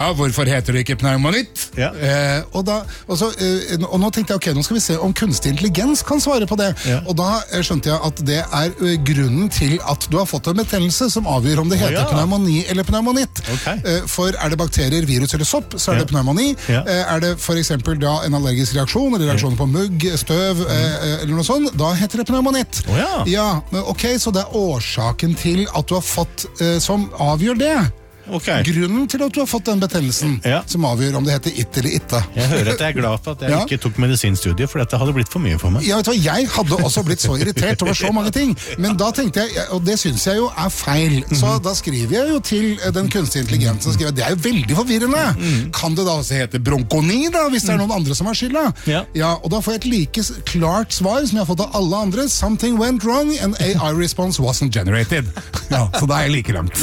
hvorfor heter det ikke pneumonitt? Ja. Og nå tenkte jeg, ok, nå skal vi se om kunstig intelligens kan svare på det. Ja. Og da skjønte jeg at det grunnen til at du har fått en betennelse som avgjør om det heter pneumoni eller pneumonitt. Okay. For er det bakterier, virus eller sopp, så er det pneumoni. Ja. Er det for eksempel da en allergisk reaksjon, eller reaksjon på mugg, støv, eller noe sånt, da heter det pneumonitt. Ja, ok, så det er årsaken til at du har fått som avgjør det. Okay. Grunnen til at du har fått den betennelsen som avgjør om det heter it eller itte. Jeg hører at jeg er glad for at jeg ikke tok medisinstudiet, for dette hadde blitt for mye for meg. Ja, vet du hva, jeg hadde også blitt så irritert over så mange ting, men da tenkte jeg, og det synes jeg jo er feil, så da skriver jeg jo til den kunstige intelligensen, skriver jeg, det er jo veldig forvirrende. Kan det da også hete bronkoni da, hvis det er noen andre som har skylda? Ja, og da får jeg et like klart svar som jeg har fått av alle andre, something went wrong and AI response wasn't generated. Ja, så da er jeg like langt.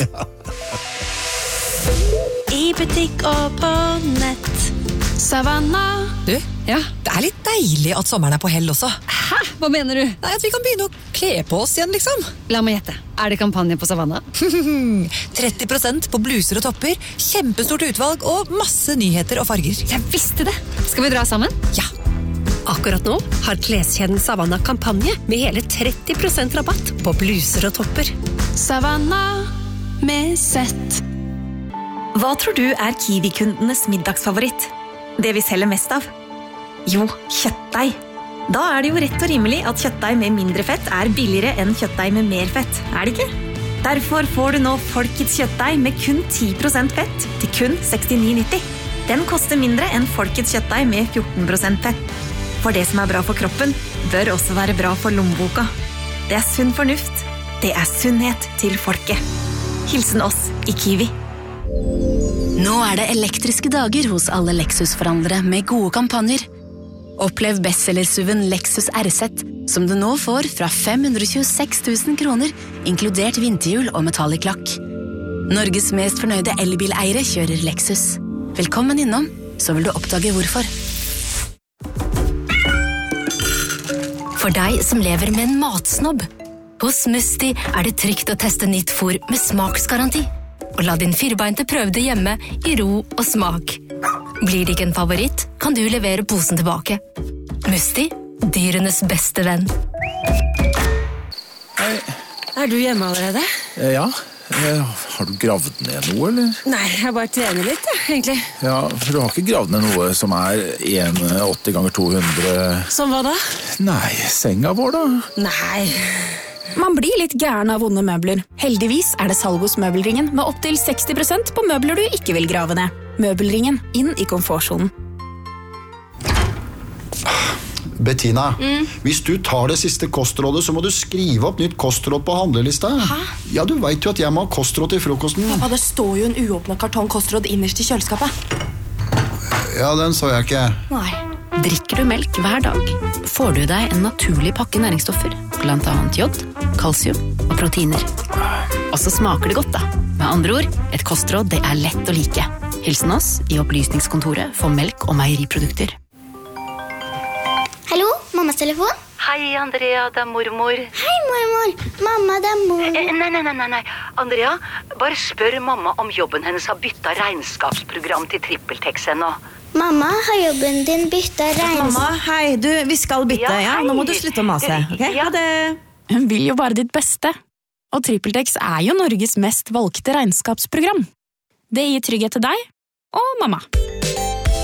I butikk og på nett. Savanna. Du, det er litt deilig at sommeren er på hell også. Hæ? Hva mener du? Nei, at vi kan begynne å kle på oss igjen, liksom. La meg gjette. Er det kampanje på Savanna? 30% på bluser og topper, kjempestort utvalg og masse nyheter og farger. Jeg visste det. Skal vi dra sammen? Ja. Akkurat nå har kleskjeden Savanna kampanje med hele 30% rabatt på bluser og topper. Savanna med sett. Hva tror du er Kiwi-kundenes middagsfavoritt? Det vi selger mest av? Jo, kjøttdeig. Da er det jo rett og rimelig at kjøttdeig med mindre fett er billigere enn kjøttdeig med mer fett, er det ikke? Derfor får du nå Folkets kjøttdeig med kun 10% fett til kun 69,90. Den koster mindre enn Folkets kjøttdeig med 14% fett. For det som er bra for kroppen, bør også være bra for lommeboka. Det er sunn fornuft. Det er sunnhet til folket. Hilsen oss i Kiwi. Nå er det elektriske dager hos alle Lexus-forhandlere med gode kampanjer. Opplev bestseller-SUV-en Lexus RZ, som du nå får fra 526 000 kroner, inkludert vinterhjul og metallic lakk. Norges mest fornøyde elbileiere kjører Lexus. Velkommen innom, så vil du oppdage hvorfor. For deg som lever med en matsnobb, hos Musti er det trygt å teste nytt fôr med smaksgaranti. Og la din firbeinte prøve det hjemme i ro og smak. Blir det ikke en favoritt, kan du levere posen tilbake. Musti, dyrenes beste venn. Hei. Er du hjemme allerede? Ja. Har du gravd ned noe, eller? Nei, jeg bare trener litt, egentlig. Ja, for du har ikke gravd ned noe som er 1,80 ganger 200... Som hva da? Nei, senga vår da. Nei... Man blir litt gæren av vonde møbler. Heldigvis er det salg hos Møbelringen med opp til 60% på møbler du ikke vil grave ned. Møbelringen, inn i komfortzonen. Bettina, hvis du tar det siste kostrådet, så må du skrive opp nytt kostråd på handlelista. Hæ? Ja, du vet jo at jeg må ha kostråd til frokosten. Pappa, det står jo en uåpnet kartong kostråd innerst i kjøleskapet. Ja, den så jeg ikke. Nei. Drikker du melk hver dag, får du deg en naturlig pakke næringsstoffer, blant annet jod, kalsium og proteiner. Og så smaker det godt da. Med andre ord, et kostråd det er lett å like. Hilsen oss i opplysningskontoret for melk og meieriprodukter. Hallo, mammas telefon? Hei, Andrea, det er mormor. Hei, mormor. Mamma, det er mormor. Nei. Andrea, bare spør mamma om jobben hennes har byttet regnskapsprogram til TrippelTex ennå. Mamma, har jobben din byttet regnskap? Mamma, hei, vi skal bytte, ja? Nå må du slutte å mase, ok? Ha det. Hun vil jo bare ditt beste. Og TrippelTex er jo Norges mest valgte regnskapsprogram. Det gir trygghet til deg og mamma.